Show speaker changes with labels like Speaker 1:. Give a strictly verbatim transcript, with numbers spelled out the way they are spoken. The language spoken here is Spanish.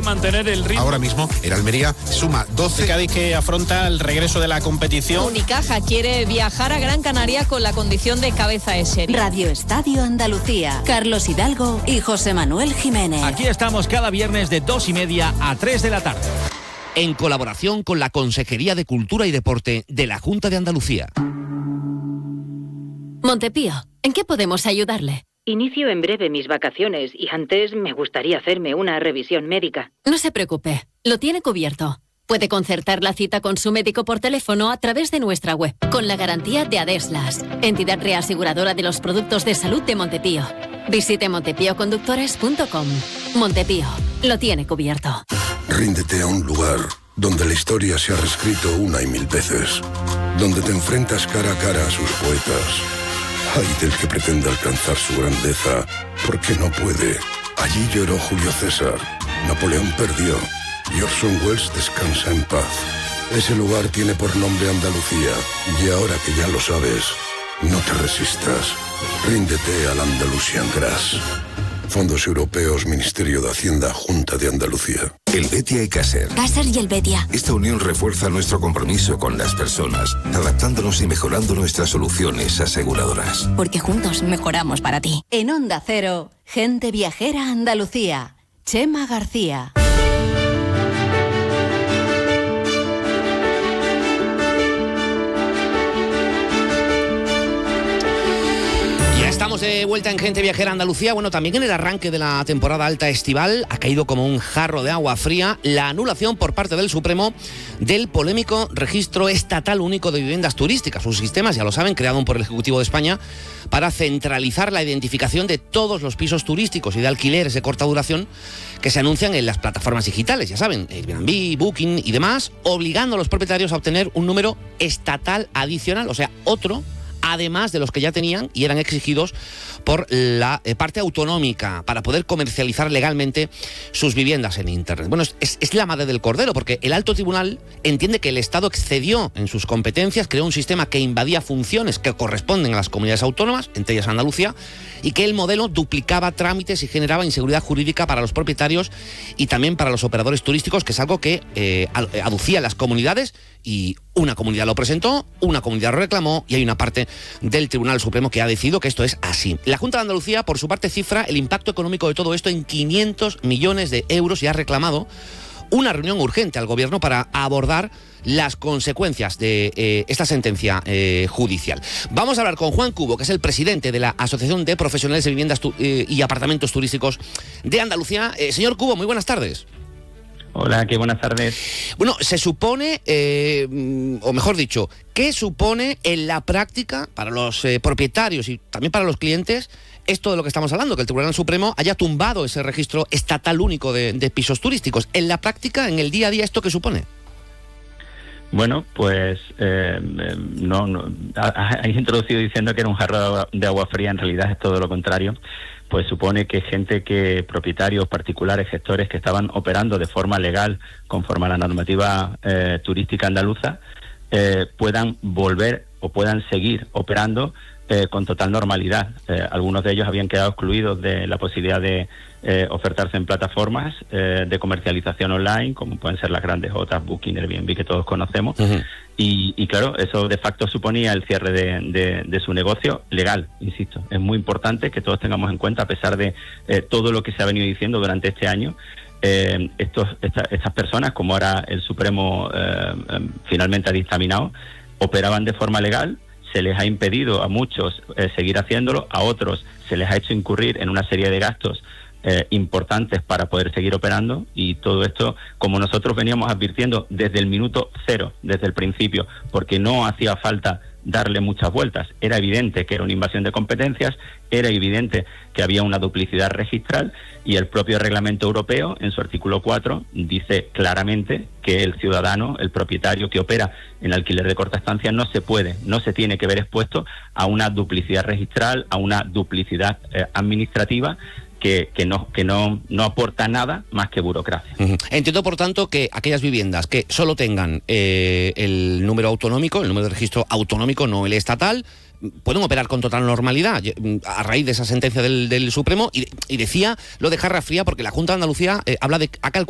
Speaker 1: mantener el ritmo.
Speaker 2: Ahora mismo el Almería suma doce.
Speaker 3: El Cádiz que afronta el regreso de la competición.
Speaker 4: Unicaja quiere viajar a Gran Canaria con la condición de cabeza de serie.
Speaker 5: Radio Estadio Andalucía. Carlos Hidalgo y José Manuel Jiménez.
Speaker 6: Aquí estamos cada viernes de dos y media a tres de la tarde.
Speaker 7: En colaboración con la Consejería de Cultura y Deporte de la Junta de Andalucía.
Speaker 5: Montepío, ¿en qué podemos ayudarle?
Speaker 8: Inicio en breve mis vacaciones y antes me gustaría hacerme una revisión médica.
Speaker 5: No se preocupe, lo tiene cubierto. Puede concertar la cita con su médico por teléfono a través de nuestra web, con la garantía de Adeslas, entidad reaseguradora de los productos de salud de Montepío. Visite montepío conductores punto com. Montepío, lo tiene cubierto.
Speaker 9: Ríndete a un lugar donde la historia se ha reescrito una y mil veces, donde te enfrentas cara a cara a sus poetas. Ay del que pretenda alcanzar su grandeza, porque no puede. Allí lloró Julio César, Napoleón perdió y Orson Welles descansa en paz. Ese lugar tiene por nombre Andalucía, y ahora que ya lo sabes, no te resistas. Ríndete al Andalusian Grass. Fondos Europeos, Ministerio de Hacienda, Junta de Andalucía.
Speaker 10: El Betia y Caser.
Speaker 5: Caser y el Betia.
Speaker 10: Esta unión refuerza nuestro compromiso con las personas, adaptándonos y mejorando nuestras soluciones aseguradoras.
Speaker 5: Porque juntos mejoramos para ti. En Onda Cero, Gente Viajera Andalucía. Chema García.
Speaker 7: Estamos de vuelta en Gente Viajera Andalucía. Bueno, también en el arranque de la temporada alta estival ha caído como un jarro de agua fría la anulación por parte del Supremo del polémico Registro Estatal Único de Viviendas Turísticas. Un sistema, ya lo saben, creado por el Ejecutivo de España para centralizar la identificación de todos los pisos turísticos y de alquileres de corta duración que se anuncian en las plataformas digitales, ya saben, Airbnb, Booking y demás, obligando a los propietarios a obtener un número estatal adicional, o sea, otro, además de los que ya tenían y eran exigidos por la eh, parte autonómica para poder comercializar legalmente sus viviendas en Internet. Bueno, es, es la madre del cordero, porque el alto tribunal entiende que el Estado excedió en sus competencias, creó un sistema que invadía funciones que corresponden a las comunidades autónomas, entre ellas Andalucía, y que el modelo duplicaba trámites y generaba inseguridad jurídica para los propietarios y también para los operadores turísticos, que es algo que eh, aducían las comunidades, y una comunidad lo presentó, una comunidad lo reclamó, y hay una parte del Tribunal Supremo que ha decidido que esto es así. La Junta de Andalucía, por su parte, cifra el impacto económico de todo esto en quinientos millones de euros y ha reclamado una reunión urgente al Gobierno para abordar las consecuencias de eh, esta sentencia eh, judicial. Vamos a hablar con Juan Cubo, que es el presidente de la Asociación de Profesionales de Viviendas tu- eh, y Apartamentos Turísticos de Andalucía. Eh, señor Cubo, muy buenas tardes.
Speaker 11: Hola, qué buenas tardes.
Speaker 7: Bueno, se supone, eh, o mejor dicho, ¿qué supone en la práctica para los eh, propietarios y también para los clientes esto de lo que estamos hablando, que el Tribunal Supremo haya tumbado ese registro estatal único de, de pisos turísticos? En la práctica, en el día a día, ¿esto qué supone?
Speaker 11: Bueno, pues eh, no, no has introducido diciendo que era un jarro de agua, de agua fría. En realidad es todo lo contrario. Pues supone que gente que, propietarios particulares, gestores que estaban operando de forma legal conforme a la normativa eh, turística andaluza, eh, puedan volver o puedan seguir operando eh, con total normalidad. Eh, algunos de ellos habían quedado excluidos de la posibilidad de eh, ofertarse en plataformas eh, de comercialización online, como pueden ser las grandes otras, Booking, Airbnb, que todos conocemos. Uh-huh. Y, y claro, eso de facto suponía el cierre de, de, de su negocio legal, insisto. Es muy importante que todos tengamos en cuenta, a pesar de eh, todo lo que se ha venido diciendo durante este año, eh, estos, esta, estas personas, como ahora el Supremo eh, eh, finalmente ha dictaminado, operaban de forma legal. Se les ha impedido a muchos eh, seguir haciéndolo, a otros se les ha hecho incurrir en una serie de gastos eh, importantes para poder seguir operando, y todo esto, como nosotros veníamos advirtiendo desde el minuto cero, desde el principio, porque no hacía falta darle muchas vueltas. Era evidente que era una invasión de competencias, era evidente que había una duplicidad registral, y el propio reglamento europeo, en su artículo cuatro, dice claramente que el ciudadano, el propietario que opera en alquiler de corta estancia, no se puede, no se tiene que ver expuesto a una duplicidad registral, a una duplicidad eh, administrativa, que, que, no, que no, no aporta nada más que burocracia.
Speaker 7: Uh-huh. Entiendo, por tanto, que aquellas viviendas que solo tengan eh, el número autonómico, el número de registro autonómico, no el estatal, pueden operar con total normalidad a raíz de esa sentencia del, del Supremo. Y, y decía lo de jarra fría porque la Junta de Andalucía eh, habla de ha calculado